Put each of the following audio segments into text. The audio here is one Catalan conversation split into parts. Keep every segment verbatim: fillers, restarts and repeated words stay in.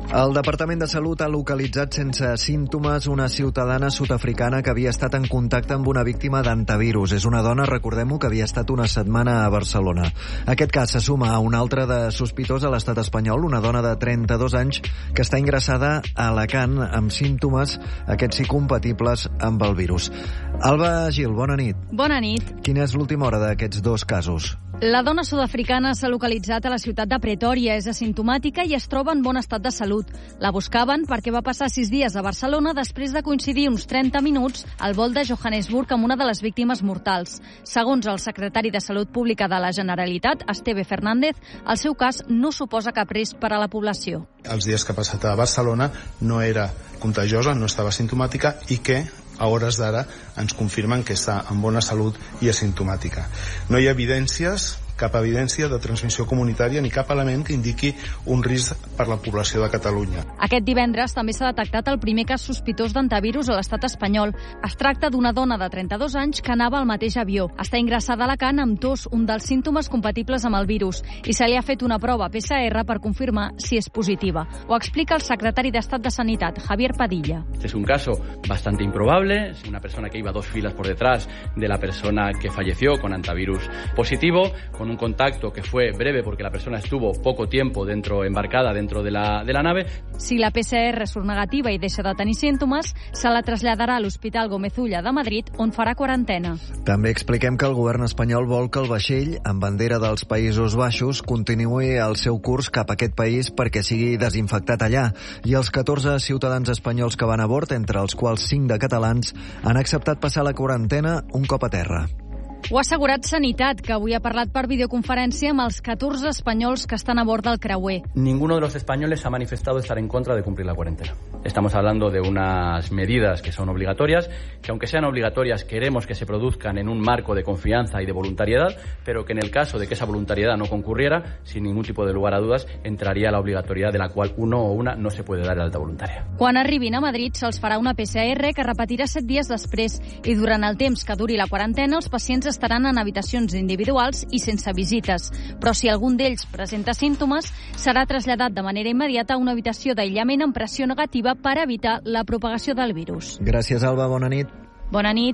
El Departament de Salut ha localitzat sense símptomes una ciutadana sud-africana que havia estat en contacte amb una víctima d'antivirus. És una dona, recordem-ho, que havia estat una setmana a Barcelona. Aquest cas se suma a un altre de sospitós a l'estat espanyol, una dona de trenta-dos anys que està ingressada a Alacant amb símptomes, aquests sí compatibles amb el virus. Alba Gil, bona nit. Bona nit. Quina és l'última hora d'aquests dos casos? La dona sud-africana s'ha localitzat a la ciutat de Pretòria, és asimptomàtica i es troba en bon estat de salut. La buscaven perquè va passar sis dies a Barcelona després de coincidir uns trenta minuts al vol de Johannesburg amb una de les víctimes mortals. Segons el secretari de Salut Pública de la Generalitat, Esteve Fernández, el seu cas no suposa cap risc per a la població. Els dies que ha passat a Barcelona no era contagiosa, no estava asimptomàtica i que a hores d'ara ens confirmen que està en bona salut i asimptomàtica. No hi ha evidències, cap evidència de transmissió comunitària ni cap element que indiqui un risc per la població de Catalunya. Aquest divendres també s'ha detectat el primer cas sospitós d'antivirus a l'estat espanyol. Es tracta d'una dona de trenta-dos anys que anava al mateix avió. Està ingressada a Alacant amb tos, un dels símptomes compatibles amb el virus, i se li ha fet una prova P C R per confirmar si és positiva. Ho explica el secretari d'Estat de Sanitat, Javier Padilla. Este es un caso bastante improbable, es una persona que iba dos filas por detrás de la persona que falleció con antivirus positivo, con un contacto que fue breve porque la persona estuvo poco tiempo dentro embarcada dentro de la, de la nave. Si la P C R surt negativa i deixa de tenir símptomes, se la traslladarà a l'Hospital Gómez Ulla de Madrid, on farà quarantena. També expliquem que el govern espanyol vol que el vaixell, amb bandera dels Països Baixos, continuï el seu curs cap a aquest país perquè sigui desinfectat allà. I els catorze ciutadans espanyols que van a bord, entre els quals cinc de catalans, han acceptat passar la quarantena un cop a terra. Ho ha assegurat Sanitat, que avui ha parlat per videoconferència amb els catorze espanyols que estan a bord del creuer. Ninguno de los españoles ha manifestado estar en contra de cumplir la cuarentena. Estamos hablando de unas medidas que son obligatorias, que aunque sean obligatorias queremos que se produzcan en un marco de confianza y de voluntariedad, pero que en el caso de que esa voluntariedad no concurriera, sin ningún tipo de lugar a dudas, entraría la obligatoriedad de la cual uno o una no se puede dar el alta voluntaria. Quan arribin a Madrid se'ls farà una P C R que repetirà set dies després, i durant el temps que duri la quarantena els pacients estaran en habitacions individuals i sense visites. Però si algun d'ells presenta símptomes, serà traslladat de manera immediata a una habitació d'aïllament amb pressió negativa per evitar la propagació del virus. Gràcies, Alba. Bona nit. Bona nit.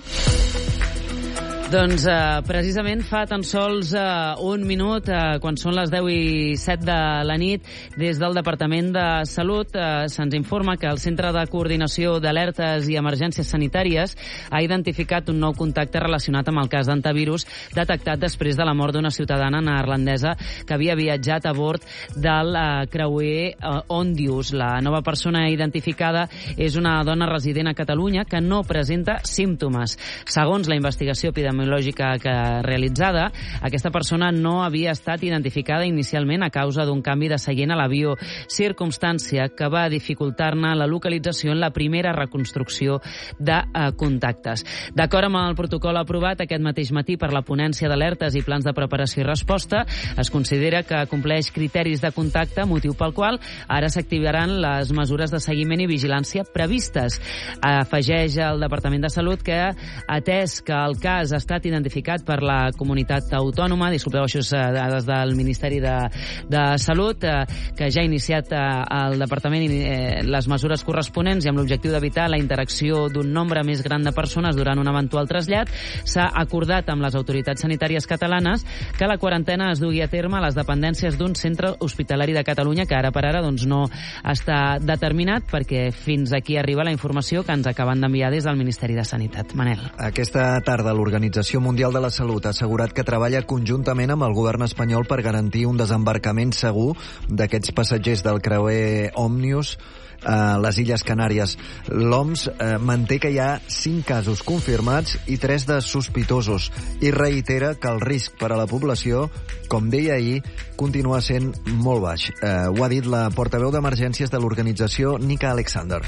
Doncs eh, precisament fa tan sols eh, un minut, eh, quan són les deu i set de la nit, des del Departament de Salut eh, se'ns informa que el Centre de Coordinació d'Alertes i Emergències Sanitàries ha identificat un nou contacte relacionat amb el cas d'antivirus detectat després de la mort d'una ciutadana neerlandesa que havia viatjat a bord del eh, creuer eh, Ondius. La nova persona identificada és una dona resident a Catalunya que no presenta símptomes. Segons la investigació epidemiològica que realitzada, aquesta persona no havia estat identificada inicialment a causa d'un canvi de seient a l'avió, circumstància que va dificultar-ne la localització en la primera reconstrucció de eh, contactes. D'acord amb el protocol aprovat aquest mateix matí per la ponència d'alertes i plans de preparació i resposta, es considera que compleix criteris de contacte, motiu pel qual ara s'activaran les mesures de seguiment i vigilància previstes. Afegeix el Departament de Salut que, atès que el cas ha estat identificat per la comunitat autònoma, disculpeu, això és dades del Ministeri de, de Salut, eh, que ja ha iniciat eh, el Departament eh, les mesures corresponents i amb l'objectiu d'evitar la interacció d'un nombre més gran de persones durant un eventual trasllat, s'ha acordat amb les autoritats sanitàries catalanes que la quarantena es dugui a terme a les dependències d'un centre hospitalari de Catalunya que ara per ara doncs, no està determinat perquè fins aquí arriba la informació que ens acaben d'enviar des del Ministeri de Sanitat. Manel. Aquesta tarda l'Organització Mundial de la Salut ha assegurat que treballa conjuntament amb el govern espanyol per garantir un desembarcament segur d'aquests passatgers del creuer Òmnius a les Illes Canàries. L'O M S eh, manté que hi ha cinc casos confirmats i tres de sospitosos i reitera que el risc per a la població, com deia ahir, continua sent molt baix. Eh, ho ha dit la portaveu d'emergències de l'organització, Nika Alexander.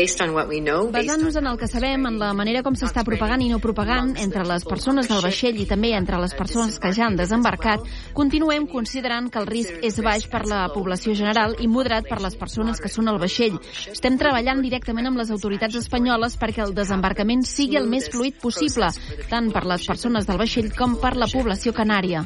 Basant-nos en el que sabem, en la manera com s'està propagant i no propagant entre les persones del vaixell i també entre les persones que ja han desembarcat, continuem considerant que el risc és baix per la població general i moderat per les persones que són al vaixell. Estem treballant directament amb les autoritats espanyoles perquè el desembarcament sigui el més fluid possible, tant per les persones del vaixell com per la població canària.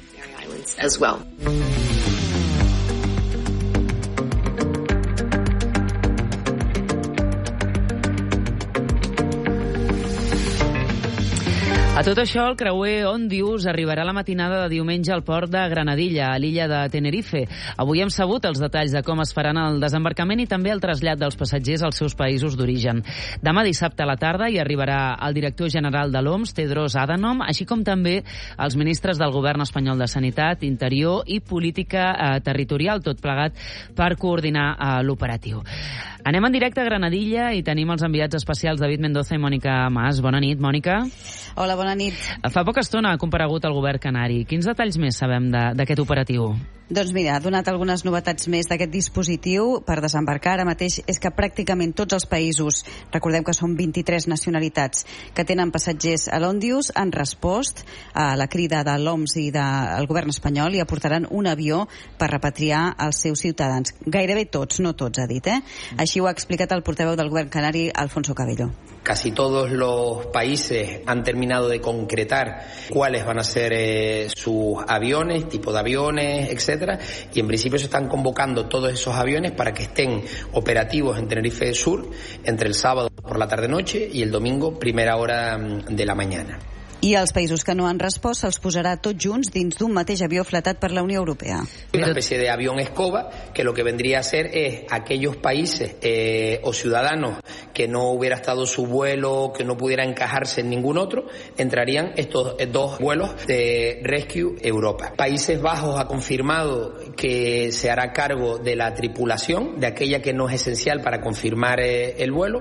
A tot això, el creuer Òndius arribarà la matinada de diumenge al port de Granadilla, a l'illa de Tenerife. Avui hem sabut els detalls de com es faran el desembarcament i també el trasllat dels passatgers als seus països d'origen. Demà dissabte a la tarda hi arribarà el director general de l'O M S, Tedros Adhanom, així com també els ministres del govern espanyol de Sanitat, Interior i Política eh, Territorial, tot plegat per coordinar eh, l'operatiu. Anem en directe a Granadilla i tenim els enviats especials David Mendoza i Mònica Mas. Bona nit, Mònica. Hola, bona nit. Fa poca estona ha comparegut el govern canari. Quins detalls més sabem d'aquest operatiu? Doncs mira, ha donat algunes novetats més d'aquest dispositiu per desembarcar. Ara mateix és que pràcticament tots els països, recordem que són vint-i-tres nacionalitats, que tenen passatgers a l'Òndius, han respost a la crida de l'O M S i del govern espanyol i aportaran un avió per repatriar els seus ciutadans. Gairebé tots, no tots, ha dit, eh? Així ho ha explicat el portaveu del govern canari, Alfonso Cabello. Casi todos los países han terminado de concretar cuáles van a ser eh, sus aviones, tipo de aviones, etcétera, y en principio se están convocando todos esos aviones para que estén operativos en Tenerife Sur entre el sábado por la tarde-noche y el domingo primera hora de la mañana. I els països que no han respost se'ls posarà tots junts dins d'un mateix avió fletat per la Unió Europea. Una especie de avión escoba que lo que vendría a ser es aquellos países eh, o ciudadanos que no hubiera estado su vuelo, que no pudiera encajarse en ningún otro, entrarían estos dos vuelos de Rescue Europa. Países Bajos ha confirmado que se hará cargo de la tripulación, de aquella que no es esencial para confirmar eh, el vuelo.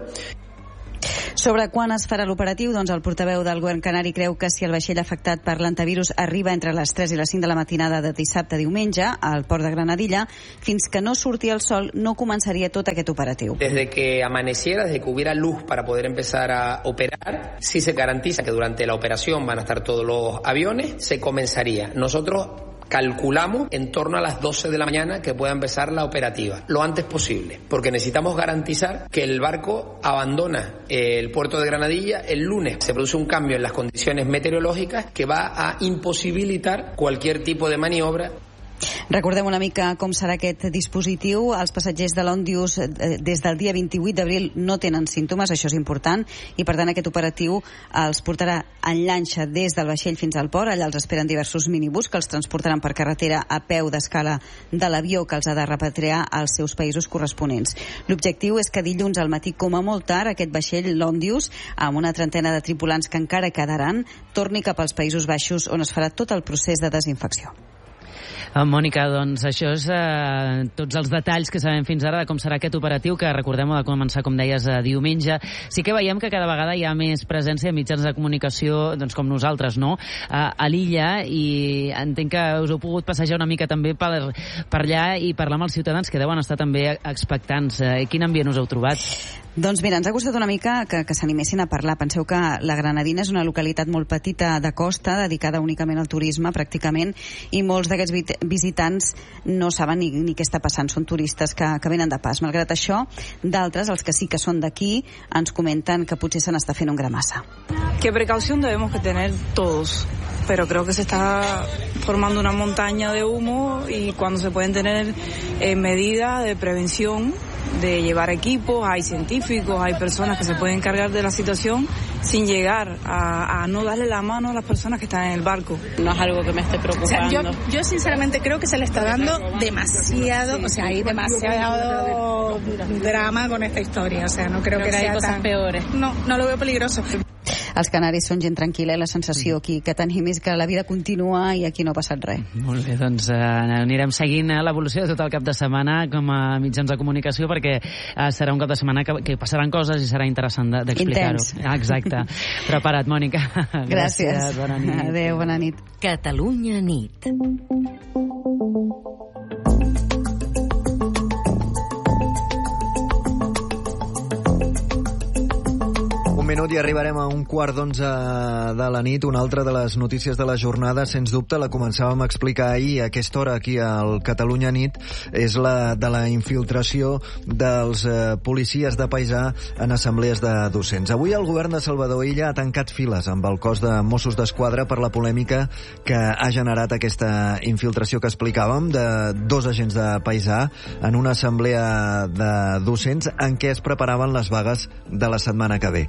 Sobre quan es farà l'operatiu, doncs el portaveu del govern canari creu que si el vaixell afectat per l'antivirus arriba entre les tres i les cinc de la matinada de dissabte a diumenge al port de Granadilla, fins que no surti el sol no començaria tot aquest operatiu. Desde que amaneciera, desde que hubiera luz para poder empezar a operar, si se garantiza que durante la operación van a estar todos los aviones, se comenzaría. Nosotros calculamos en torno a las doce de la mañana que pueda empezar la operativa, lo antes posible, porque necesitamos garantizar que el barco abandona el puerto de Granadilla el lunes. Se produce un cambio en las condiciones meteorológicas que va a imposibilitar cualquier tipo de maniobra. Recordem una mica com serà aquest dispositiu. Els passatgers de l'Òndius des del dia vint-i-vuit d'abril no tenen símptomes, això és important, i per tant aquest operatiu els portarà en llanxa des del vaixell fins al port. Allà els esperen diversos minibús que els transportaran per carretera a peu d'escala de l'avió que els ha de repatriar als seus països corresponents. L'objectiu és que dilluns al matí, com a molt tard, aquest vaixell, l'Òndius, amb una trentena de tripulants que encara quedaran, torni cap als Països Baixos, on es farà tot el procés de desinfecció. Mònica, doncs això és eh, tots els detalls que sabem fins ara de com serà aquest operatiu, que recordem-ho de començar, com deies, eh, diumenge. Sí que veiem que cada vegada hi ha més presència de mitjans de comunicació, doncs com nosaltres, no?, a, a l'illa, i entenc que us heu pogut passejar una mica també per, per allà i parlar amb els ciutadans que deuen estar també expectants. Eh, quin ambient us heu trobat? Doncs mira, ens ha costat una mica que, que s'animessin a parlar. Penseu que la Granadina és una localitat molt petita de costa, dedicada únicament al turisme, pràcticament, i molts d'aquests visitants no saben ni, ni què està passant, són turistes que, que venen de pas. Malgrat això, d'altres, els que sí que són d'aquí, ens comenten que potser se n'està fent un gra massa. ¿Qué precaución debemos que tener todos? Pero creo que se está formando una montaña de humo y cuando se pueden tener eh, medidas de prevención, de llevar equipos, hay científicos, hay personas que se pueden encargar de la situación sin llegar a, a no darle la mano a las personas que están en el barco. No es algo que me esté preocupando. O sea, yo, yo sinceramente creo que se le está dando demasiado, o sea, hay demasiado drama con esta historia, o sea, no creo, creo que, que sea cosas tan... peores. No, no lo veo peligroso. Els canaris són gent tranquil·la i la sensació aquí que tenim és que la vida continua i aquí no ha passat res. Molt bé, doncs eh, anirem seguint l'evolució de tot el cap de setmana com a mitjans de comunicació, perquè eh, serà un cap de setmana que, que passaran coses i serà interessant d'explicar-ho. Intens. Ah, exacte. Preparat, Mònica. Gràcies. Gràcies. Bona nit. Adéu, bona nit. Catalunya nit. Un minut i arribarem a un quart d'onze de la nit. Una altra de les notícies de la jornada, sens dubte, la començàvem a explicar ahir a aquesta hora aquí al Catalunya nit, és la de la infiltració dels eh, policies de paisà en assemblees de docents. Avui el govern de Salvador Illa ha tancat files amb el cos de Mossos d'Esquadra per la polèmica que ha generat aquesta infiltració que explicàvem de dos agents de paisà en una assemblea de docents en què es preparaven les vagues de la setmana que ve. Ara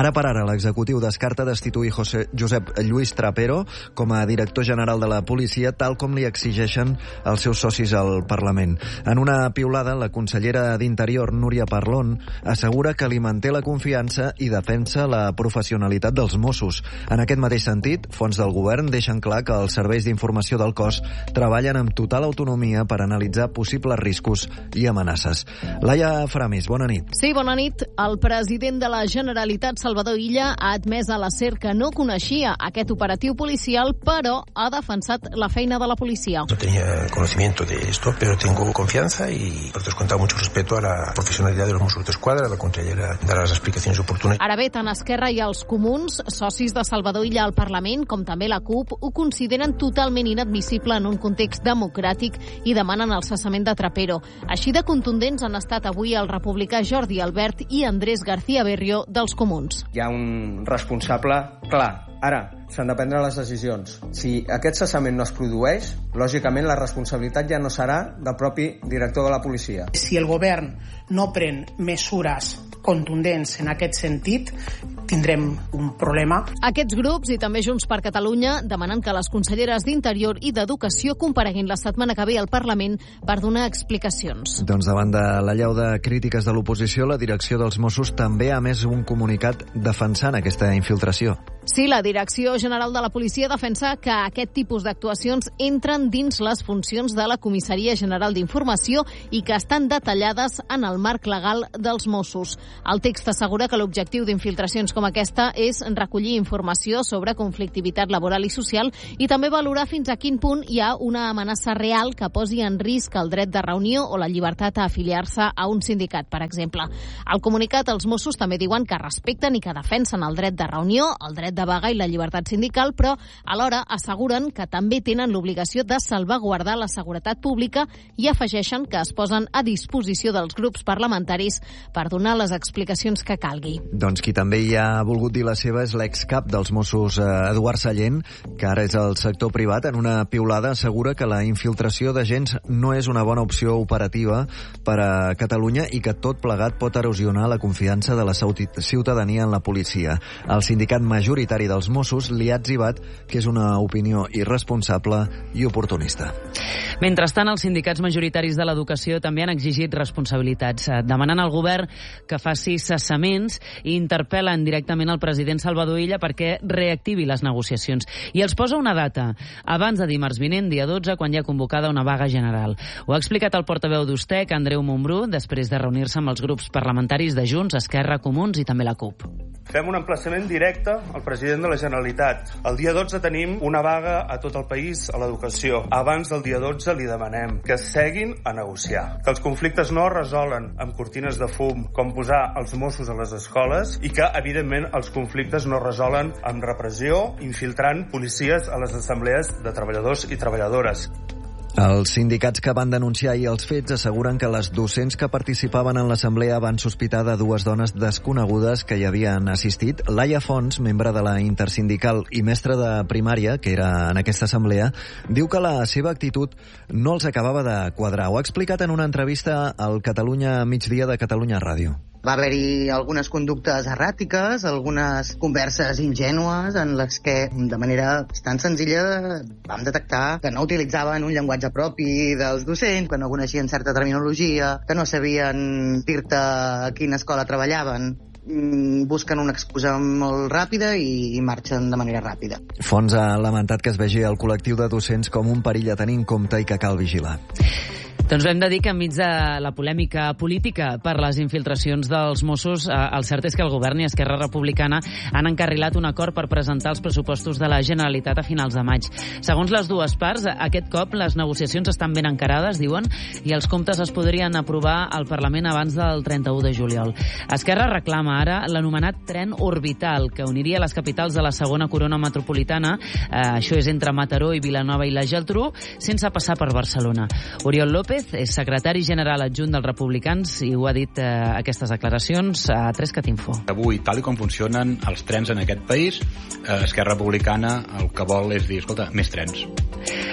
Ara per ara, l'executiu descarta destituir José, Josep Lluís Trapero com a director general de la policia, tal com li exigeixen els seus socis al Parlament. En una piulada, la consellera d'Interior, Núria Parlon, assegura que li manté la confiança i defensa la professionalitat dels Mossos. En aquest mateix sentit, fonts del govern deixen clar que els serveis d'informació del cos treballen amb total autonomia per analitzar possibles riscos i amenaces. Laia Framis, bona nit. Sí, bona nit. El president de la Generalitat, Salvador Illa, ha admès a la SER que no coneixia aquest operatiu policial, però ha defensat la feina de la policia. No tenía conocimiento de esto, pero tengo confianza y por descontado mucho respeto a la profesionalidad de los Mossos d'Esquadra. La consellera darà les explicacions oportunes. Ara bé, tant Esquerra i els comuns, socis de Salvador Illa al Parlament, com també la CUP, ho consideren totalment inadmissible en un context democràtic i demanen el cessament de Trapero. Així de contundents han estat avui el republicà Jordi Albert i Andrés García Berrio dels comuns. Hi ha un responsable clar. Ara, s'han de prendre les decisions. Si aquest cessament no es produeix, lògicament la responsabilitat ja no serà del propi director de la policia. Si el govern no pren mesures contundents en aquest sentit, tindrem un problema. Aquests grups, i també Junts per Catalunya, demanen que les conselleres d'Interior i d'Educació compareguin la setmana que ve al Parlament per donar explicacions. Doncs davant de l'allau de crítiques de l'oposició, la direcció dels Mossos també ha emès un comunicat defensant aquesta infiltració. Sí, la Direcció General de la Policia defensa que aquest tipus d'actuacions entren dins les funcions de la Comissaria General d'Informació i que estan detallades en el marc legal dels Mossos. El text assegura que l'objectiu d'infiltracions com aquesta és recollir informació sobre conflictivitat laboral i social i també valorar fins a quin punt hi ha una amenaça real que posi en risc el dret de reunió o la llibertat a afiliar-se a un sindicat, per exemple. Al comunicat, els Mossos també diuen que respecten i que defensen el dret de reunió, el dret de vaga i la llibertat sindical, però alhora asseguren que també tenen l'obligació de salvaguardar la seguretat pública i afegeixen que es posen a disposició dels grups parlamentaris per donar les explicacions que calgui. Doncs qui també hi ha volgut dir la seva és l'excap dels Mossos, Eduard Sallent, que ara és al sector privat. En una piulada assegura que la infiltració d'agents no és una bona opció operativa per a Catalunya i que tot plegat pot erosionar la confiança de la ciutadania en la policia. El sindicat majoritari dels Mossos li ha etzibat que és una opinió irresponsable i oportunista. Mentrestant, els sindicats majoritaris de l'educació també han exigit responsabilitats, demanant al govern que faci cessaments i interpel·len directament al president Salvador Illa perquè reactivi les negociacions. I els posa una data, abans de dimarts vinent, dia dotze, quan hi ha convocada una vaga general. Ho ha explicat el portaveu d'Ustec, Andreu Montbrú, després de reunir-se amb els grups parlamentaris de Junts, Esquerra, Comuns i també la CUP. Fem un emplaçament directe al president de la Generalitat. El dia dotze tenim una vaga a tot el país a l'educació. Abans del dia dotze li demanem que seguin a negociar, que els conflictes no es resolen amb cortines de fum, com posar els Mossos a les escoles, i que, evidentment, els conflictes no es resolen amb repressió, infiltrant policies a les assemblees de treballadors i treballadores. Els sindicats que van denunciar ahir els fets asseguren que les docents que participaven en l'assemblea van sospitar de dues dones desconegudes que hi havien assistit. Laia Fons, membre de la Intersindical i mestra de primària, que era en aquesta assemblea, diu que la seva actitud no els acabava de quadrar. Ho ha explicat en una entrevista al Catalunya Migdia de Catalunya Ràdio. Va haver-hi algunes conductes erràtiques, algunes converses ingènues en les que, de manera tan senzilla, vam detectar que no utilitzaven un llenguatge propi dels docents, que no coneixien certa terminologia, que no sabien dir-te a quina escola treballaven. Busquen una excusa molt ràpida i, i marxen de manera ràpida. Fons ha lamentat que es vegi el col·lectiu de docents com un perill a tenir en compte i que cal vigilar. Doncs hem de dir que enmig de la polèmica política per les infiltracions dels Mossos, eh, el cert és que el govern i Esquerra Republicana han encarrilat un acord per presentar els pressupostos de la Generalitat a finals de maig. Segons les dues parts, aquest cop les negociacions estan ben encarades, diuen, i els comptes es podrien aprovar al Parlament abans del trenta-u de juliol. Esquerra reclama ara l'anomenat tren orbital, que uniria les capitals de la segona corona metropolitana, eh, això és entre Mataró i Vilanova i la Geltrú, sense passar per Barcelona. Oriol López és secretari general adjunt dels Republicans i ho ha dit eh, aquestes declaracions a Trescat Info. Avui, tal com funcionen els trens en aquest país, eh, Esquerra Republicana el que vol és dir, escolta, més trens.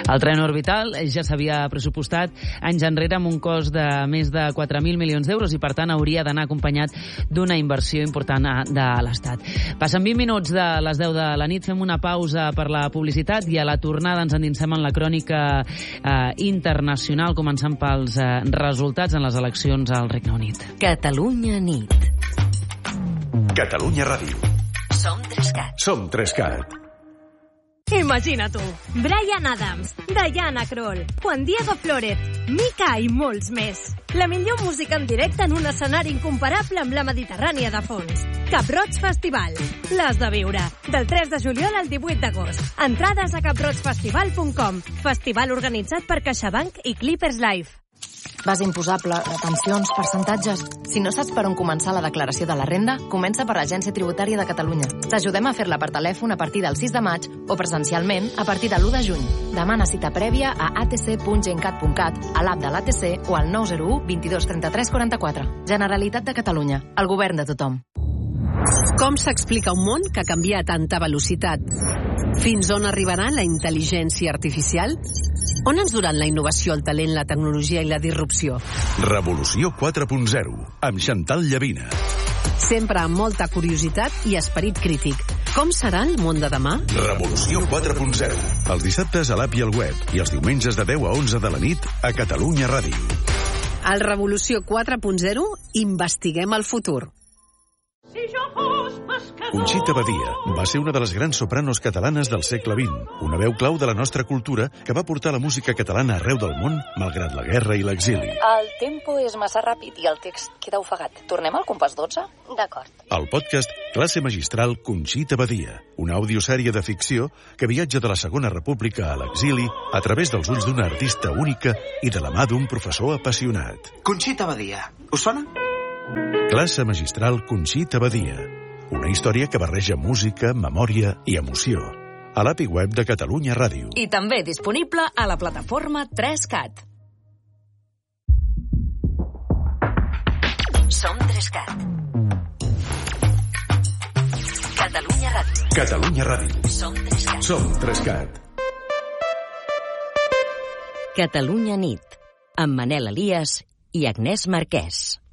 El tren orbital ja s'havia pressupostat anys enrere amb un cost de més de quatre mil milions d'euros i, per tant, hauria d'anar acompanyat d'una inversió important de l'Estat. Passen vint minuts de les deu de la nit, fem una pausa per la publicitat i a la tornada ens endinsem en la crònica eh, internacional, començant pels eh, resultats en les eleccions al Regne Unit. Catalunya nit. Catalunya Ràdio. Som Trescat. Som Trescat. Imagina tu, Bryan Adams, Diana Krall, Juan Diego Flórez, Mika i molts més. La millor música en directe en un escenari incomparable amb la Mediterrània de fons. Cap Roig Festival. L'has de viure. Del tres de juliol al divuit d'agost. Entrades a cap roig festival punt com. Festival organitzat per CaixaBank i Clippers Live. Base imposable, retencions, percentatges... Si no saps per on començar la declaració de la renda, comença per l'Agència Tributària de Catalunya. T'ajudem a fer-la per telèfon a partir del sis de maig o presencialment a partir de l'u de juny. Demana cita prèvia a a t c punt gencat punt cat, a l'app de l'A T C o al nou zero u vint dos trenta tres quaranta quatre. Generalitat de Catalunya, el govern de tothom. Com s'explica un món que canvia a tanta velocitat? Fins on arribarà la intel·ligència artificial? On ens duran la innovació, el talent, la tecnologia i la disrupció? Revolució quatre punt zero, amb Chantal Llavina. Sempre amb molta curiositat i esperit crític. Com serà el món de demà? Revolució quatre punt zero. Els dissabtes a l'app i al web i els diumenges de deu a onze de la nit a Catalunya Ràdio. Al Revolució quatre punt zero investiguem el futur. Conxita Badia va ser una de les grans sopranos catalanes del segle vint, una veu clau de la nostra cultura que va portar la música catalana arreu del món, malgrat la guerra i l'exili. El tempo és massa ràpid i el text queda ofegat. Tornem al compàs dotze? D'acord. El podcast Classe Magistral Conxita Badia, una audiosèrie de ficció que viatja de la Segona República a l'exili a través dels ulls d'una artista única i de la mà d'un professor apassionat. Conxita Badia, us sona? Classe Magistral Conxita Badia, una història que barreja música, memòria i emoció. A l'app i web de Catalunya Ràdio. I també disponible a la plataforma Trescat. Som Trescat. Catalunya Ràdio. Catalunya Ràdio. Som Trescat. Som Trescat. Catalunya nit, amb Manel Elias i Agnès Marquès.